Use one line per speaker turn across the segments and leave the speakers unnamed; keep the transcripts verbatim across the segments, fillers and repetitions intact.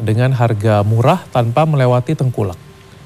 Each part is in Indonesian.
dengan harga murah tanpa melewati Tengkulak.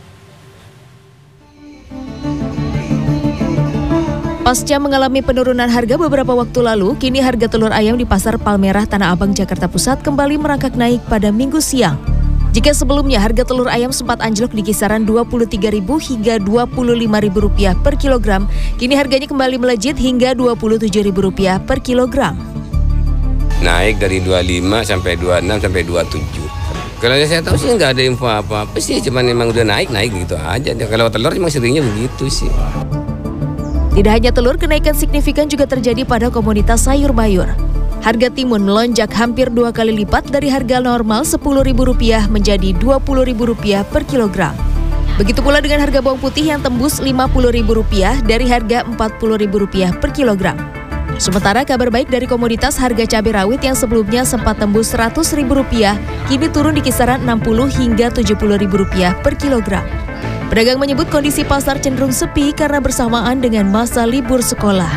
Pasca mengalami penurunan harga beberapa waktu lalu, kini harga telur ayam di Pasar Palmerah Tanah Abang, Jakarta Pusat kembali merangkak naik pada Minggu siang. Jika sebelumnya harga telur ayam sempat anjlok di kisaran dua puluh tiga ribu rupiah hingga dua puluh lima ribu rupiah per kilogram, kini harganya kembali melejit hingga dua puluh tujuh ribu rupiah per kilogram.
Naik dari dua puluh lima sampai dua puluh enam sampai dua puluh tujuh. Kalau saya tahu sih nggak ada info apa-apa sih, cuman memang udah naik-naik gitu aja. Kalau telur memang seringnya begitu sih.
Tidak hanya telur, kenaikan signifikan juga terjadi pada komoditas sayur mayur. Harga timun melonjak hampir dua kali lipat dari harga normal sepuluh ribu rupiah menjadi dua puluh ribu rupiah per kilogram. Begitu pula dengan harga bawang putih yang tembus lima puluh ribu rupiah dari harga empat puluh ribu rupiah per kilogram. Sementara kabar baik dari komoditas, harga cabai rawit yang sebelumnya sempat tembus seratus ribu rupiah kini turun di kisaran enam puluh hingga tujuh puluh ribu rupiah per kilogram. Pedagang menyebut kondisi pasar cenderung sepi karena bersamaan dengan masa libur sekolah.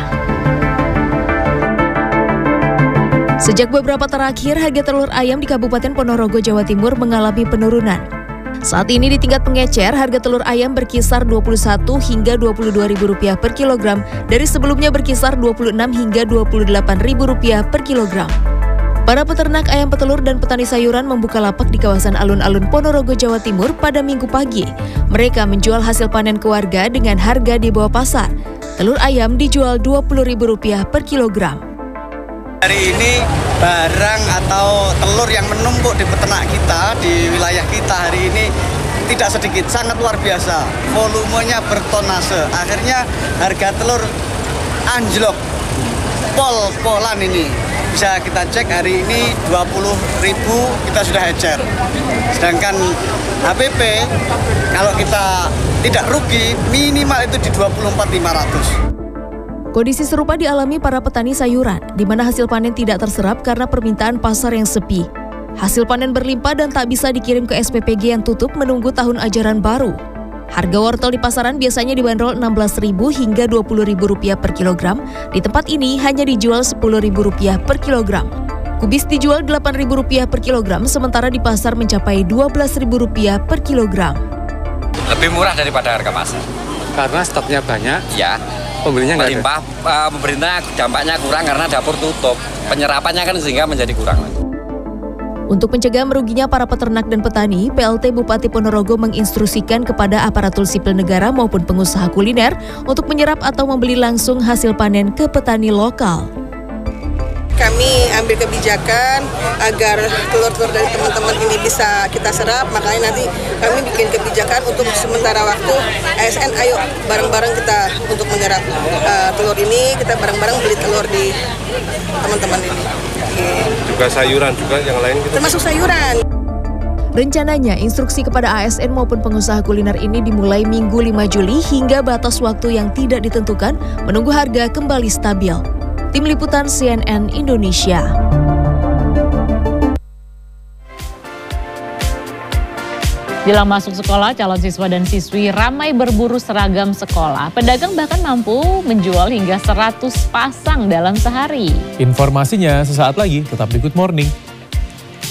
Sejak beberapa terakhir, harga telur ayam di Kabupaten Ponorogo, Jawa Timur mengalami penurunan. Saat ini di tingkat pengecer, harga telur ayam berkisar dua puluh satu hingga dua puluh dua ribu rupiah per kilogram dari sebelumnya berkisar dua puluh enam hingga dua puluh delapan ribu rupiah per kilogram. Para peternak ayam petelur dan petani sayuran membuka lapak di kawasan alun-alun Ponorogo, Jawa Timur pada Minggu pagi. Mereka menjual hasil panen ke warga dengan harga di bawah pasar. Telur ayam dijual dua puluh ribu rupiah per kilogram.
Hari ini barang atau telur yang menumpuk di peternak kita, di wilayah kita hari ini tidak sedikit, sangat luar biasa. Volumenya bertonase. Akhirnya harga telur anjlok, pol-polan ini. Bisa kita cek hari ini dua puluh ribu kita sudah ecer. Sedangkan H P P kalau kita tidak rugi minimal itu di dua puluh empat ribu lima ratus.
Kondisi serupa dialami para petani sayuran, di mana hasil panen tidak terserap karena permintaan pasar yang sepi. Hasil panen berlimpah dan tak bisa dikirim ke S P P G yang tutup menunggu tahun ajaran baru. Harga wortel di pasaran biasanya dibanderol enam belas ribu hingga dua puluh ribu rupiah per kilogram. Di tempat ini hanya dijual sepuluh ribu rupiah per kilogram. Kubis dijual delapan ribu rupiah per kilogram, sementara di pasar mencapai dua belas ribu rupiah per kilogram.
Lebih murah daripada harga pasar.
Karena stoknya banyak?
Ya.
Pembelinya nggak
melimpah, uh, pemerintah dampaknya kurang karena dapur tutup. Penyerapannya kan sehingga menjadi kurang.
Untuk mencegah meruginya para peternak dan petani, P L T Bupati Ponorogo menginstruksikan kepada aparatur sipil negara maupun pengusaha kuliner untuk menyerap atau membeli langsung hasil panen ke petani lokal.
Kami ambil kebijakan agar telur-telur dari teman-teman ini bisa kita serap, makanya nanti kami bikin kebijakan untuk sementara waktu A S N ayo bareng-bareng kita untuk menyerap uh, telur ini, kita bareng-bareng beli telur di teman-teman ini.
Juga sayuran juga yang lain gitu.
Termasuk sayuran.
Rencananya instruksi kepada A S N maupun pengusaha kuliner ini dimulai Minggu lima Juli hingga batas waktu yang tidak ditentukan, menunggu harga kembali stabil. Tim Liputan C N N Indonesia.
Jelang masuk sekolah, calon siswa dan siswi ramai berburu seragam sekolah. Pedagang bahkan mampu menjual hingga seratus pasang dalam sehari.
Informasinya sesaat lagi, tetap di Good Morning.